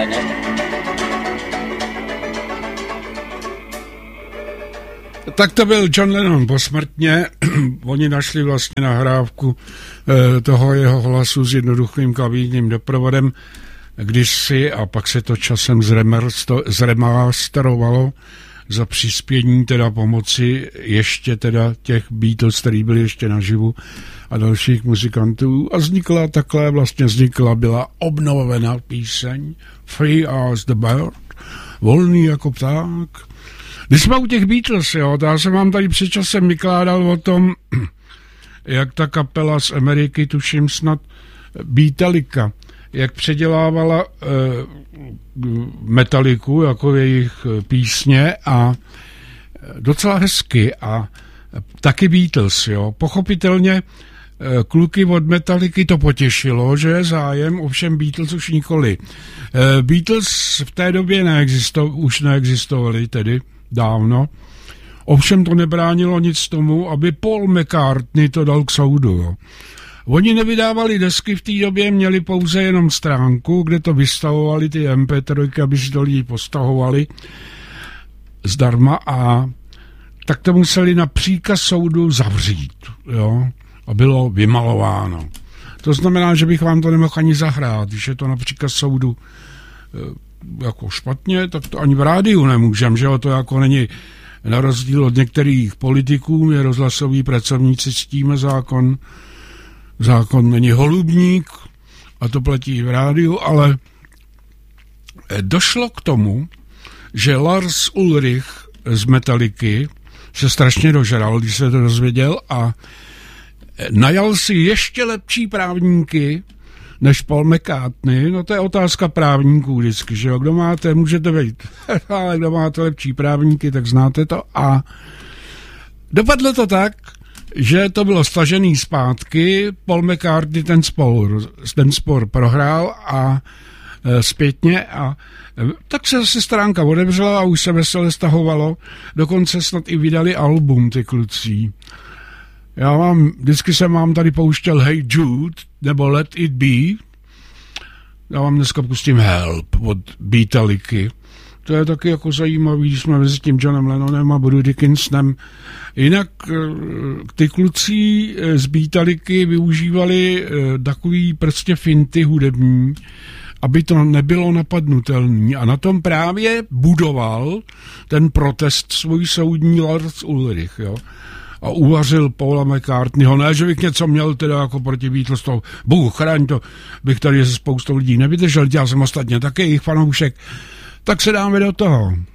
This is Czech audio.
Lennon. Tak to byl John Lennon posmrtně. Oni našli vlastně nahrávku toho jeho hlasu s jednoduchým klavírním doprovodem kdysi a pak se to časem zremasterovalo za přispění teda pomoci ještě teda těch Beatles, který byli ještě naživu a dalších muzikantů a byla obnovena píseň Free as the Bird, volný jako pták. Když jsme u těch Beatles, jo, já jsem vám tady před časem vykládal o tom, jak ta kapela z Ameriky, tuším snad Beatalika, jak předělávala Metalliku jako jejich písně a docela hezky a taky Beatles, jo. Pochopitelně kluky od Metalliky to potěšilo, že je zájem, ovšem Beatles už nikoli. Beatles v té době už neexistovali tedy dávno, ovšem to nebránilo nic tomu, aby Paul McCartney to dal k soudu, jo. Oni nevydávali desky v té době, měli pouze jenom stránku, kde to vystavovali ty MP3, aby si to lidi postahovali zdarma a tak to museli na příkaz soudu zavřít, jo, a bylo vymalováno. To znamená, že bych vám to nemohl ani zahrát, když je to na příkaz soudu jako špatně, tak to ani v rádiu nemůžem, že jo, to jako není na rozdíl od některých politiků, my rozhlasoví pracovníci ctíme zákon není holubník a to platí v rádiu, ale došlo k tomu, že Lars Ulrich z Metalliky se strašně dožral, když se to dozvěděl a najal si ještě lepší právníky než Paul McCartney. No to je otázka právníků vždycky, že jo, kdo máte, můžete být, ale kdo máte lepší právníky, tak znáte to a dopadlo to tak, že to bylo stažený zpátky, Paul McCartney ten spor prohrál a zpětně a tak se zase stránka odevřela a už se veselé stahovalo, dokonce snad i vydali album ty kluci. Vždycky jsem vám tady pouštěl Hey Jude nebo Let It Be, já vám dneska pustím Help od Beataliky. To je taky jako zajímavý, když jsme mezi tím Johnem Lennonem a Bruce Dickinsonem. Jinak ty kluci z Beataliky využívali takový prostě finty hudební, aby to nebylo napadnutelný. A na tom právě budoval ten protest svůj soudní Lars Ulrich, jo. A uvařil Paula McCartneyho. Ne, že bych něco měl teda jako proti Beatles, to Bůh chraň, to bych tady se spoustou lidí nevydržel, já jsem ostatně taky jejich fanoušek. Tak se dáme do toho.